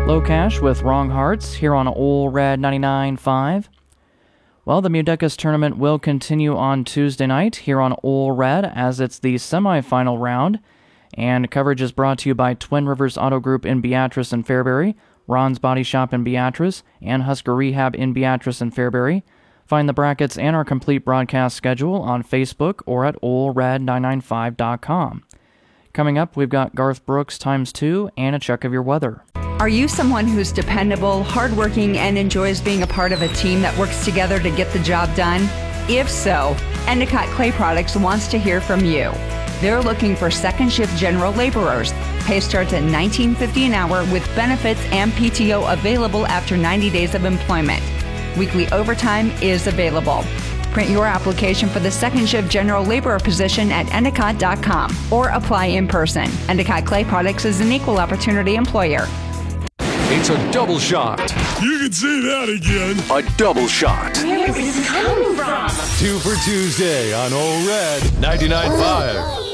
Low Cash with Wrong Hearts here on Ole Red 99.5. Well, the Mudecas tournament will continue on Tuesday night here on Ole Red as it's the semifinal round. And coverage is brought to you by Twin Rivers Auto Group in Beatrice and Fairbury, Ron's Body Shop in Beatrice, and Husker Rehab in Beatrice and Fairbury. Find the brackets and our complete broadcast schedule on Facebook or at OleRed995.com. Coming up, we've got Garth Brooks ×2 and a check of your weather. Are you someone who's dependable, hardworking, and enjoys being a part of a team that works together to get the job done? If so, Endicott Clay Products wants to hear from you. They're looking for second shift general laborers. Pay starts at $19.50 an hour with benefits and PTO available after 90 days of employment. Weekly overtime is available. Print your application for the second shift general laborer position at Endicott.com or apply in person. Endicott Clay Products is an equal opportunity employer. It's a double shot. You can say that again. A double shot. Where is this coming from? 2 for Tuesday on Ole Red 99.5.